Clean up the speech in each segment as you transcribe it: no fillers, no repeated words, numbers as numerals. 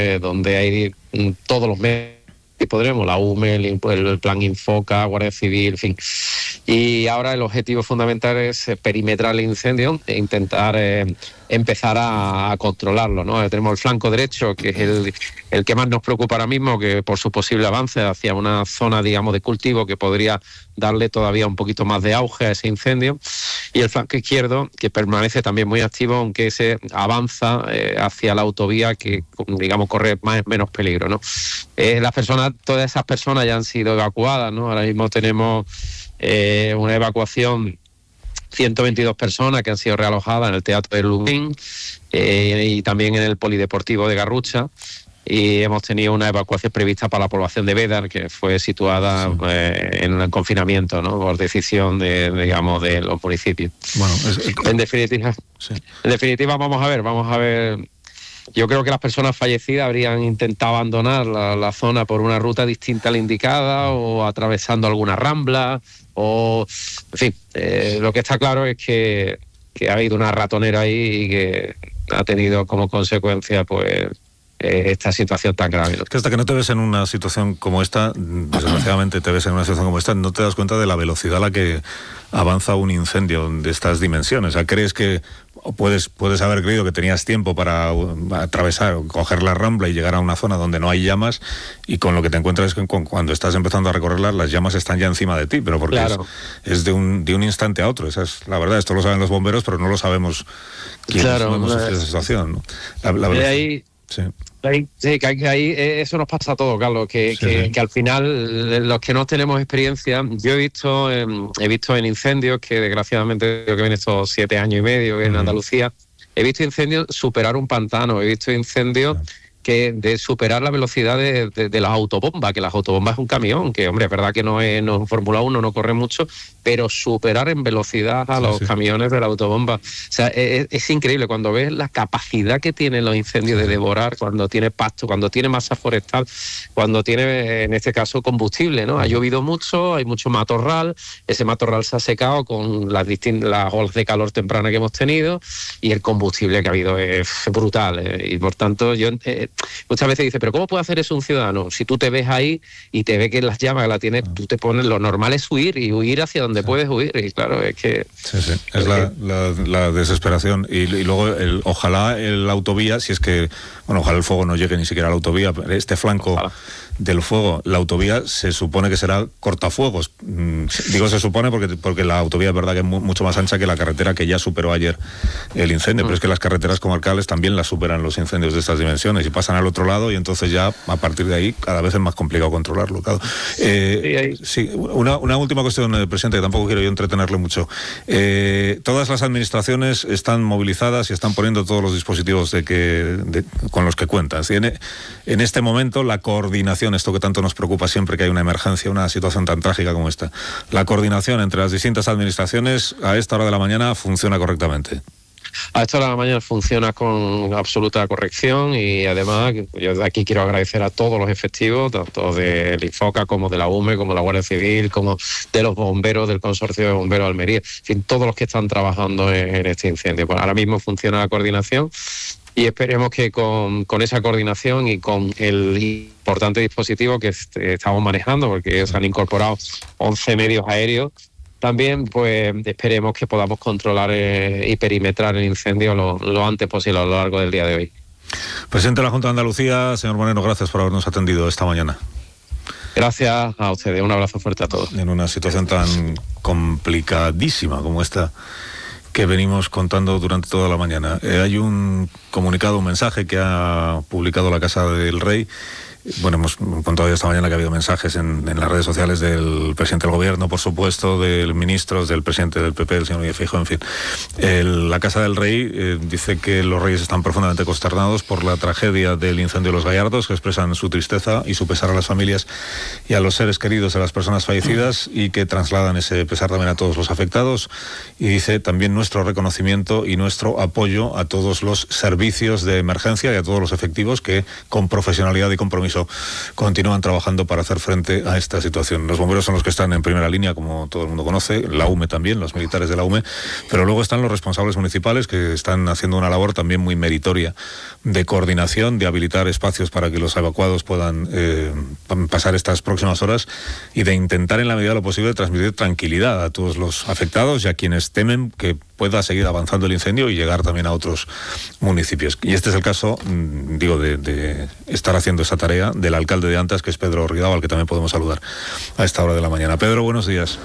donde hay todos los medios que podremos, la UME, el plan Infoca, Guardia Civil, en fin. Y ahora el objetivo fundamental es perimetrar el incendio e intentar empezar a controlarlo, ¿no? Tenemos el flanco derecho, que es el que más nos preocupa ahora mismo, que por su posible avance hacia una zona, digamos, de cultivo que podría darle todavía un poquito más de auge a ese incendio, y el flanco izquierdo, que permanece también muy activo, aunque se avanza hacia la autovía, que, digamos, corre menos peligro, ¿no? Todas esas personas ya han sido evacuadas, ¿no? Ahora mismo tenemos una evacuación, 122 personas que han sido realojadas en el Teatro de Lublin y también en el Polideportivo de Garrucha, y hemos tenido una evacuación prevista para la población de Bédar, que fue situada en el confinamiento, ¿no? Por decisión de los municipios. Bueno, en definitiva vamos a ver. Yo creo que las personas fallecidas habrían intentado abandonar la zona por una ruta distinta a la indicada, o atravesando alguna rambla, o en fin, lo que está claro es que ha habido una ratonera ahí y que ha tenido como consecuencia pues esta situación tan grave, ¿no? Es que hasta que no te ves en una situación como esta, desgraciadamente te ves en una situación como esta, no te das cuenta de la velocidad a la que avanza un incendio de estas dimensiones. O sea, crees que puedes haber creído que tenías tiempo para atravesar, coger la rambla y llegar a una zona donde no hay llamas, y con lo que te encuentras es que cuando estás empezando a recorrerlas, las llamas están ya encima de ti, pero porque claro, es de un instante a otro. Esa es la verdad. Esto lo saben los bomberos, pero no lo sabemos quienes no hemos sufrido esa situación, ¿no? Que ahí eso nos pasa a todos, Carlos, que al final los que no tenemos experiencia, yo he visto en incendios, que desgraciadamente creo que vienen estos 7 años y medio en Andalucía, he visto incendios superar un pantano, he visto incendios que de superar la velocidad de las autobombas, que las autobombas es un camión, que hombre, es verdad que no es Fórmula 1, no corre mucho, pero superar en velocidad a los camiones de la autobomba. O sea, es increíble cuando ves la capacidad que tienen los incendios de devorar, cuando tiene pasto, cuando tiene masa forestal, cuando tiene, en este caso, combustible, ¿no? Ha llovido mucho, hay mucho matorral, ese matorral se ha secado con las olas de calor temprana que hemos tenido, y el combustible que ha habido es brutal, y por tanto yo muchas veces dice, pero ¿cómo puede hacer eso un ciudadano? Si tú te ves ahí y te ves que las llamas que la tienes, tú te pones, lo normal es huir, y huir hacia donde puedes huir, y claro, es que... Es la desesperación, y luego ojalá la autovía, si es que, bueno, ojalá el fuego no llegue ni siquiera a la autovía, este flanco... Ojalá. Del fuego, la autovía se supone que será cortafuegos. Digo se supone porque la autovía es verdad que es mucho más ancha que la carretera que ya superó ayer el incendio, pero es que las carreteras comarcales también las superan los incendios de estas dimensiones y pasan al otro lado, y entonces ya a partir de ahí cada vez es más complicado controlarlo. Claro. Una última cuestión, presidente, que tampoco quiero yo entretenerle mucho. Todas las administraciones están movilizadas y están poniendo todos los dispositivos con los que cuentan. En este momento la coordinación, esto que tanto nos preocupa siempre que hay una emergencia, una situación tan trágica como esta, la coordinación entre las distintas administraciones a esta hora de la mañana funciona correctamente. A esta hora de la mañana funciona con absoluta corrección, y además yo de aquí quiero agradecer a todos los efectivos, tanto del Infoca como de la UME, como de la Guardia Civil, como de los bomberos, del Consorcio de Bomberos de Almería, en fin, todos los que están trabajando en este incendio. Pues ahora mismo funciona la coordinación, y esperemos que con esa coordinación y con el importante dispositivo que estamos manejando, porque se han incorporado 11 medios aéreos, también pues esperemos que podamos controlar y perimetrar el incendio lo antes posible a lo largo del día de hoy. Presidente de la Junta de Andalucía, señor Moreno, gracias por habernos atendido esta mañana. Gracias a ustedes, un abrazo fuerte a todos. En una situación tan complicadísima como esta que venimos contando durante toda la mañana. Hay un comunicado, un mensaje que ha publicado la Casa del Rey. Bueno, hemos contado esta mañana que ha habido mensajes en las redes sociales del presidente del gobierno, por supuesto, del ministro, del presidente del PP, el señor Núñez Feijóo, en fin. La Casa del Rey dice que los reyes están profundamente consternados por la tragedia del incendio de Los Gallardos, que expresan su tristeza y su pesar a las familias y a los seres queridos de las personas fallecidas, y que trasladan ese pesar también a todos los afectados. Y dice también nuestro reconocimiento y nuestro apoyo a todos los servicios de emergencia y a todos los efectivos que con profesionalidad y compromiso eso continúan trabajando para hacer frente a esta situación. Los bomberos son los que están en primera línea, como todo el mundo conoce, la UME también, los militares de la UME, pero luego están los responsables municipales que están haciendo una labor también muy meritoria de coordinación, de habilitar espacios para que los evacuados puedan pasar estas próximas horas y de intentar en la medida de lo posible transmitir tranquilidad a todos los afectados y a quienes temen que pueda seguir avanzando el incendio y llegar también a otros municipios. Y este es el caso, digo, de estar haciendo esa tarea del alcalde de Antas, que es Pedro Ridao, al que también podemos saludar a esta hora de la mañana. Pedro, buenos días.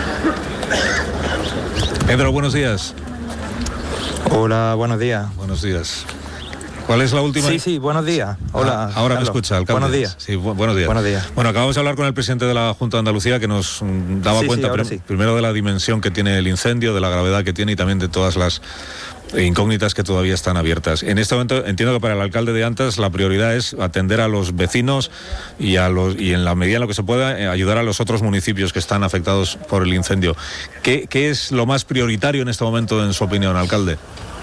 Pedro, buenos días. Hola, buenos días. Buenos días. ¿Cuál es la última? Sí, buenos días. Hola. Ahora Carlos. Me escucha, alcalde. Buenos días. Sí, buenos días. Buenos días. Bueno, acabamos de hablar con el presidente de la Junta de Andalucía, que nos daba cuenta primero de la dimensión que tiene el incendio, de la gravedad que tiene y también de todas las incógnitas que todavía están abiertas. En este momento entiendo que para el alcalde de Antas la prioridad es atender a los vecinos y en la medida en lo que se pueda ayudar a los otros municipios que están afectados por el incendio. ¿Qué es lo más prioritario en este momento, en su opinión, alcalde?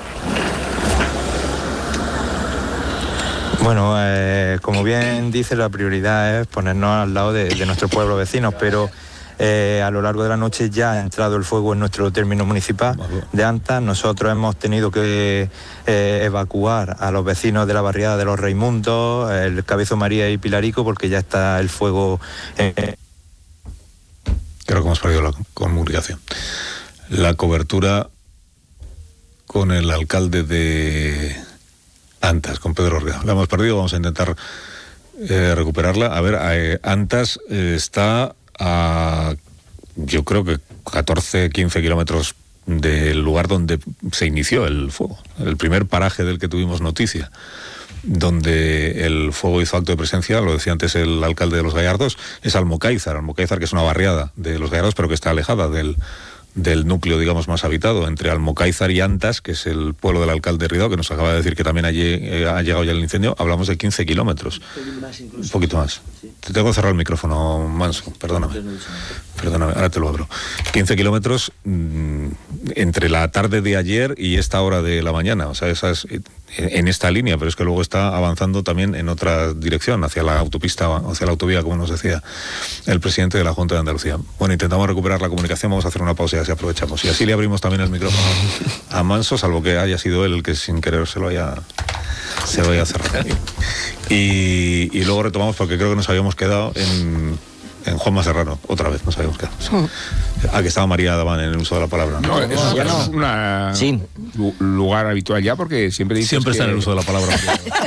Bueno, como bien dice, la prioridad es ponernos al lado de nuestros pueblos vecinos, pero a lo largo de la noche ya ha entrado el fuego en nuestro término municipal de Antas. Nosotros hemos tenido que evacuar a los vecinos de la barriada de los Raimundos, el Cabezo María y Pilarico, porque ya está el fuego. Creo que hemos perdido la comunicación. La cobertura con el alcalde de Antas, con Pedro Ridao. La hemos perdido, vamos a intentar recuperarla. A ver, Antas está a, yo creo que 14, 15 kilómetros del lugar donde se inició el fuego. El primer paraje del que tuvimos noticia, donde el fuego hizo acto de presencia, lo decía antes el alcalde de Los Gallardos, es Almocáizar, que es una barriada de Los Gallardos, pero que está alejada del núcleo, digamos, más habitado, entre Almocáizar y Antas, que es el pueblo del alcalde Ridao, que nos acaba de decir que también allí ha llegado ya el incendio. Hablamos de 15 kilómetros. Un poquito más. Sí. Te tengo que cerrar el micrófono, Manso, perdóname, ahora te lo abro. 15 kilómetros entre la tarde de ayer y esta hora de la mañana, o sea, esas en esta línea, pero es que luego está avanzando también en otra dirección, hacia la autopista, hacia la autovía, como nos decía el presidente de la Junta de Andalucía. Bueno, intentamos recuperar la comunicación, vamos a hacer una pausa y así aprovechamos. Y así le abrimos también el micrófono a Manso, salvo que haya sido él el que sin querer se lo haya cerrado. Y luego retomamos, porque creo que nos habíamos quedado en Juanma Serrano, otra vez nos habíamos quedado. Que estaba María Daván en el uso de la palabra. No, eso es un lugar habitual ya, porque siempre dices está en el uso de la palabra.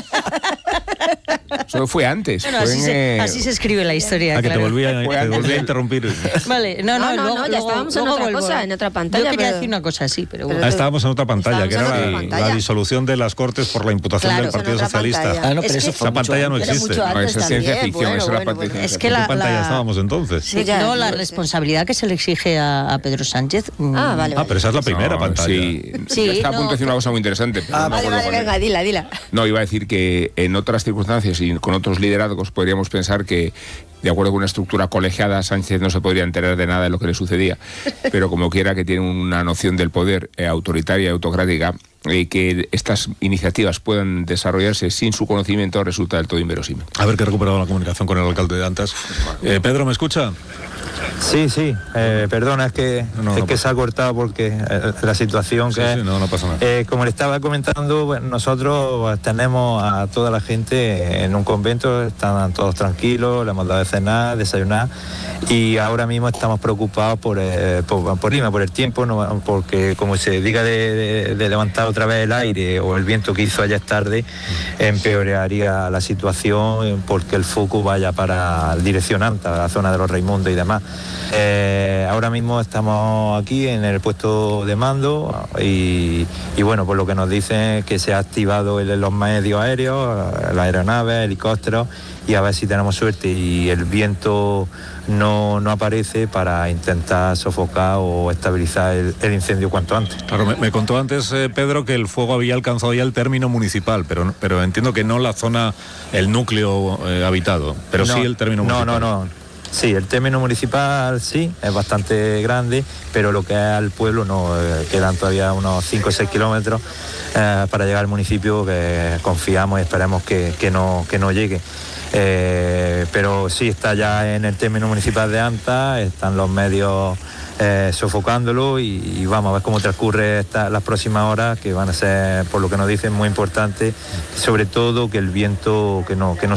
Eso fue antes. Bueno, así se escribe la historia. Claro. Que te volví a interrumpir. Vale, no, ya estábamos en otra cosa, en otra pantalla. Yo quería decir una cosa así, pero bueno. Estábamos en otra pantalla, que era la disolución de las Cortes por la imputación del Partido Socialista. Pero esa pantalla no existe. No, esa es ciencia ficción, esa es la pantalla. Es que ¿en qué pantalla estábamos entonces? Sí, no, la responsabilidad que se le exige a Pedro Sánchez. Vale. Pero esa es la primera pantalla. Sí, está a punto de decir una cosa muy interesante. Vale, venga, dila. No, iba a decir que en otras circunstancias y con otros liderazgos podríamos pensar que, de acuerdo con una estructura colegiada, Sánchez no se podría enterar de nada de lo que le sucedía, pero como quiera, que tiene una noción del poder autoritaria y autocrática, y que estas iniciativas puedan desarrollarse sin su conocimiento resulta del todo inverosímil. A ver, que he recuperado la comunicación con el alcalde de Antas. Pedro, ¿me escucha? Sí, perdona, es que se ha cortado porque la situación que no pasa nada. Como le estaba comentando, bueno, nosotros tenemos a toda la gente en un convento, están todos tranquilos, le hemos dado de cenar, desayunar, y ahora mismo estamos preocupados por el tiempo, no, porque como se diga de levantar otra vez el aire o el viento que hizo ayer tarde, empeoraría la situación porque el foco vaya para dirección Antas, la zona de los Raimundos y demás. Ahora mismo estamos aquí en el puesto de mando y bueno, por lo que nos dicen es que se ha activado los medios aéreos, las aeronaves, helicópteros, y a ver si tenemos suerte y el viento no aparece para intentar sofocar o estabilizar el incendio cuanto antes. Claro, me contó antes Pedro que el fuego había alcanzado ya el término municipal, pero entiendo que no la zona, el núcleo habitado, pero sí el término municipal. Sí, el término municipal sí, es bastante grande, pero lo que es al pueblo no, quedan todavía unos 5 o 6 kilómetros para llegar al municipio, que confiamos y esperemos que no llegue. Pero sí, está ya en el término municipal de Anta, están los medios sofocándolo y vamos a ver cómo transcurre las próximas horas, que van a ser, por lo que nos dicen, muy importantes, sobre todo que el viento que no